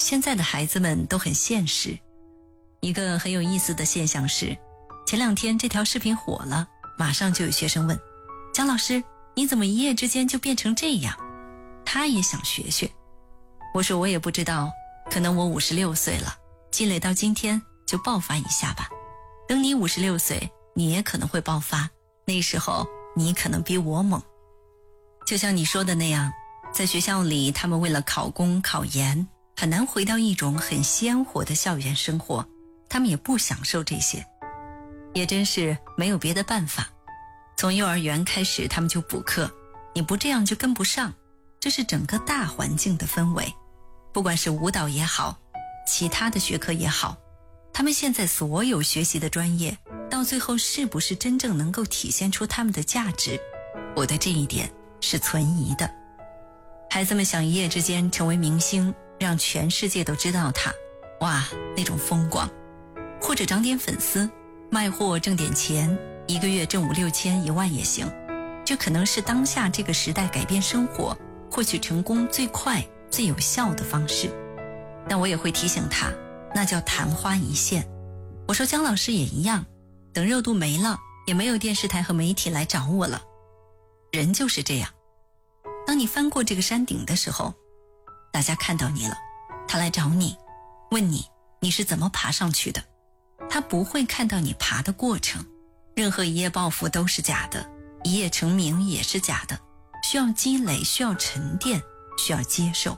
现在的孩子们都很现实。一个很有意思的现象是，前2天这条视频火了，马上就有学生问，姜老师，你怎么一夜之间就变成这样？他也想学学。我说我也不知道，可能我56岁了，积累到今天就爆发一下吧。等你56岁，你也可能会爆发，那时候你可能比我猛。就像你说的那样，在学校里他们为了考公考研，很难回到一种很鲜活的校园生活，他们也不享受这些，也真是没有别的办法。从幼儿园开始他们就补课，你不这样就跟不上，这是整个大环境的氛围。不管是舞蹈也好，其他的学科也好，他们现在所有学习的专业，到最后是不是真正能够体现出他们的价值，我对这一点是存疑的。孩子们想一夜之间成为明星，让全世界都知道他，哇，那种风光。或者涨点粉丝，卖货挣点钱，1个月挣5、6千、1万也行，这可能是当下这个时代改变生活、获取成功最快最有效的方式。但我也会提醒他，那叫昙花一现。我说姜老师也一样，等热度没了，也没有电视台和媒体来找我了。人就是这样，当你翻过这个山顶的时候，大家看到你了，他来找你，问你你是怎么爬上去的，他不会看到你爬的过程。任何一夜暴富都是假的，一夜成名也是假的，需要积累，需要沉淀，需要接受。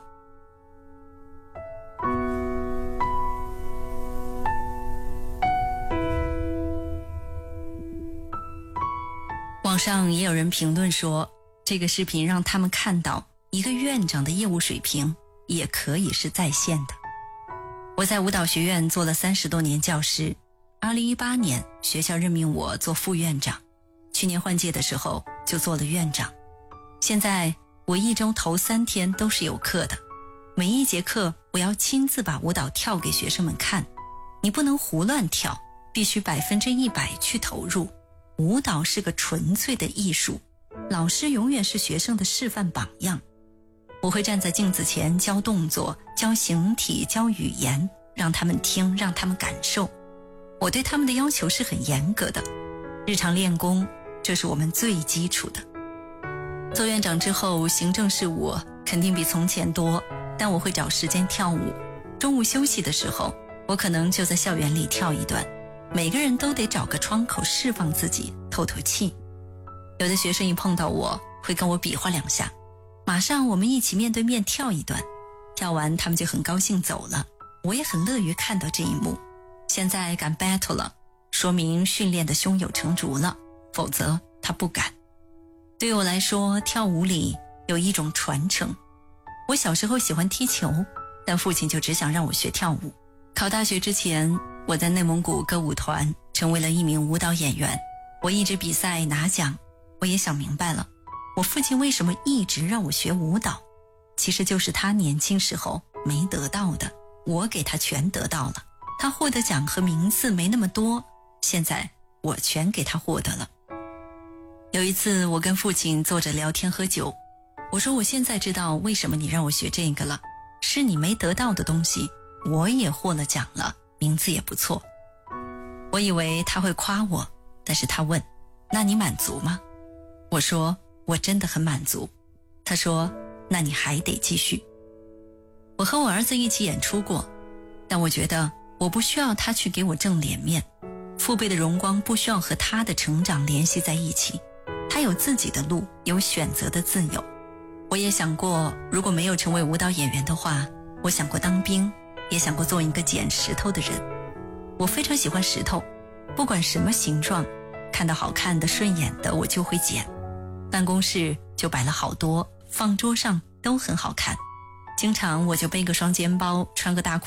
网上也有人评论说，这个视频让他们看到一个院长的业务水平也可以是在线的。我在舞蹈学院做了30多年教师，2018年学校任命我做副院长，去年换届的时候就做了院长。现在我1周头3天都是有课的，每一节课我要亲自把舞蹈跳给学生们看，你不能胡乱跳，必须100%去投入。舞蹈是个纯粹的艺术，老师永远是学生的示范榜样。我会站在镜子前教动作，教形体，教语言，让他们听，让他们感受。我对他们的要求是很严格的，日常练功，这是我们最基础的。做院长之后，行政事务肯定比从前多，但我会找时间跳舞。中午休息的时候，我可能就在校园里跳一段。每个人都得找个窗口释放自己，透透气。有的学生一碰到我，会跟我比划2下，马上我们一起面对面跳一段，跳完他们就很高兴走了。我也很乐于看到这一幕。现在敢 battle 了，说明训练的胸有成竹了，否则他不敢。对我来说，跳舞里有一种传承。我小时候喜欢踢球，但父亲就只想让我学跳舞。考大学之前，我在内蒙古歌舞团成为了一名舞蹈演员，我一直比赛拿奖。我也想明白了，我父亲为什么一直让我学舞蹈，其实就是他年轻时候没得到的，我给他全得到了。他获得奖和名次没那么多，现在我全给他获得了。有一次我跟父亲坐着聊天喝酒，我说我现在知道为什么你让我学这个了，是你没得到的东西，我也获了奖了，名次也不错。我以为他会夸我，但是他问，那你满足吗？我说我真的很满足。他说那你还得继续。我和我儿子一起演出过，但我觉得我不需要他去给我挣脸面，父辈的荣光不需要和他的成长联系在一起，他有自己的路，有选择的自由。我也想过，如果没有成为舞蹈演员的话，我想过当兵，也想过做一个捡石头的人。我非常喜欢石头，不管什么形状，看到好看的顺眼的我就会捡。办公室就摆了好多，放桌上都很好看。经常我就背个双肩包，穿个大裤